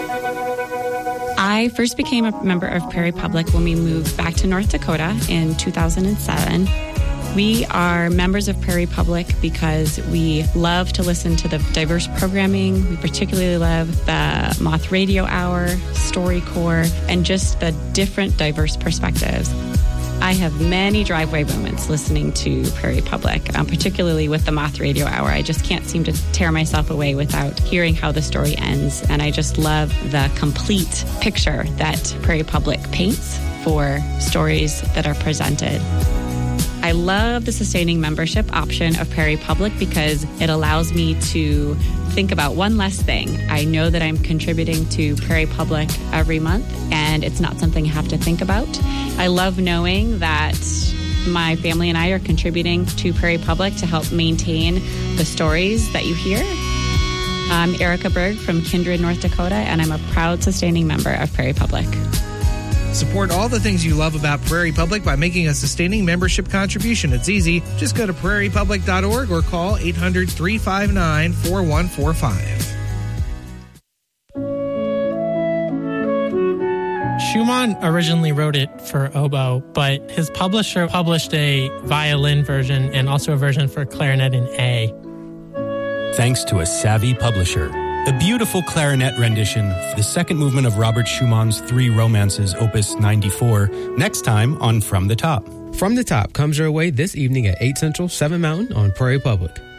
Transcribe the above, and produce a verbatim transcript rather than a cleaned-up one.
I first became a member of Prairie Public when we moved back to North Dakota in two thousand seven. We are members of Prairie Public because we love to listen to the diverse programming. We particularly love the Moth Radio Hour, StoryCorps, and just the different diverse perspectives. I have many driveway moments listening to Prairie Public, um, particularly with the Moth Radio Hour. I just can't seem to tear myself away without hearing how the story ends. And I just love the complete picture that Prairie Public paints for stories that are presented. I love the sustaining membership option of Prairie Public because it allows me to think about one less thing. I know that I'm contributing to Prairie Public every month, and it's not something I have to think about. I love knowing that my family and I are contributing to Prairie Public to help maintain the stories that you hear. I'm Erica Berg from Kindred, North Dakota, and I'm a proud sustaining member of Prairie Public. Support all the things you love about Prairie Public by making a sustaining membership contribution. It's easy. Just go to prairie public dot org or call eight hundred, three five nine, four one four five. Schumann originally wrote it for oboe, but his publisher published a violin version and also a version for clarinet in A. Thanks to a savvy publisher. The beautiful clarinet rendition for the second movement of Robert Schumann's Three Romances, Opus ninety-four, next time on From the Top. From the Top comes your way this evening at eight Central, seven Mountain on Prairie Public.